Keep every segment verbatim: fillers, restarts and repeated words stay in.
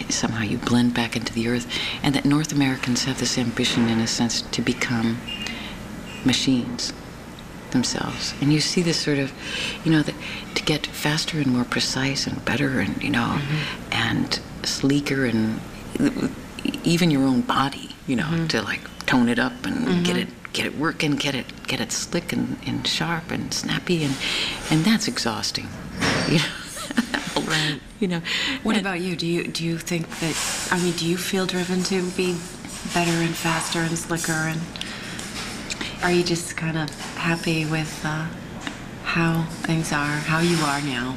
somehow you blend back into the earth, and that North Americans have this ambition, in a sense, to become machines themselves. And you see this sort of, you know, the, to get faster and more precise and better and, you know, mm-hmm. and sleeker, and even your own body, you know, mm-hmm. to like tone it up and mm-hmm. get it get it working, get it get it slick and, and sharp and snappy, and and that's exhausting. You know? Right. You know. What and, about you? Do you do you think that, I mean, do you feel driven to be better and faster and slicker, and are you just kind of happy with uh, how things are, how you are now?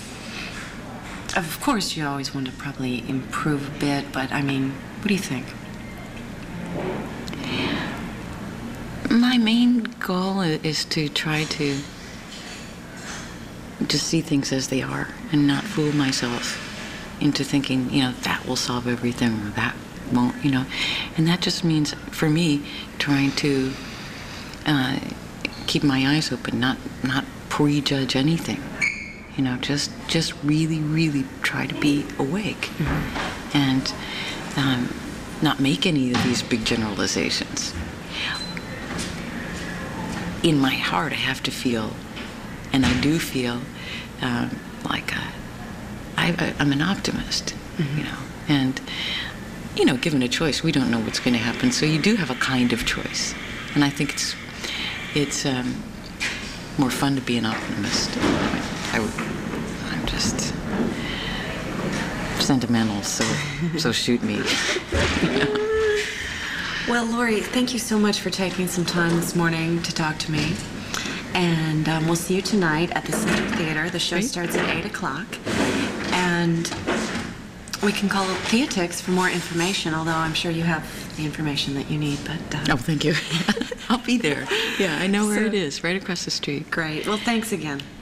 Of course, you always want to probably improve a bit, but I mean, what do you think? My main goal is to try to just see things as they are and not fool myself into thinking, you know, that will solve everything or that won't, you know. And that just means, for me, trying to uh, keep my eyes open, not not prejudge anything. You know, just just really, really try to be awake, mm-hmm. and um, not make any of these big generalizations. In my heart, I have to feel, and I do feel, um, like a, I, I'm an optimist, mm-hmm. you know. And, you know, given a choice, we don't know what's going to happen, so you do have a kind of choice. And I think it's it's um, more fun to be an optimist. I would, I'm just sentimental, so so shoot me. You know? Well, Laurie, thank you so much for taking some time this morning to talk to me. And um, we'll see you tonight at the Center Theater. The show starts at eight o'clock. And we can call Theatix for more information, although I'm sure you have the information that you need. But uh, oh, thank you. I'll be there. Yeah, I know where so, it is, right across the street. Great. Well, thanks again.